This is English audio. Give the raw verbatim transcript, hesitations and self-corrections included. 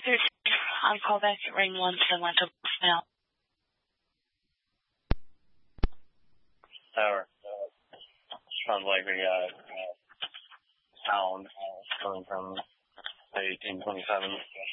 through on callback at ring one to went to voicemail. Tower. Sounds like we got sound coming from eighteen twenty-seven.